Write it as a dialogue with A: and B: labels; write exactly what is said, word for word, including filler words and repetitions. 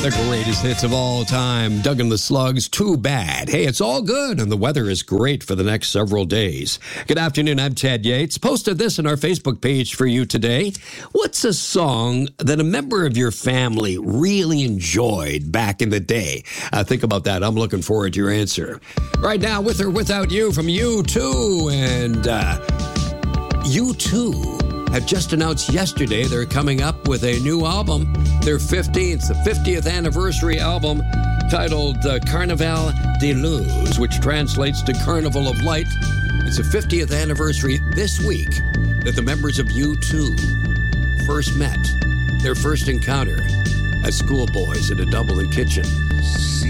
A: The greatest hits of all time. Doug and the Slugs, Too Bad. Hey, it's all good, and the weather is great for the next several days. Good afternoon, I'm Ted Yates. Posted this on our Facebook page for you today. What's a song that a member of your family really enjoyed back in the day? Uh, think about that. I'm looking forward to your answer. Right now, With or Without You from U two. And uh, U two have just announced yesterday they're coming up with a new album, their fifteenth, fiftieth anniversary album titled uh, Carnaval de Luz, which translates to Carnival of Light. It's the fiftieth anniversary this week that the members of U two first met, their first encounter as schoolboys in a Dublin kitchen.
B: See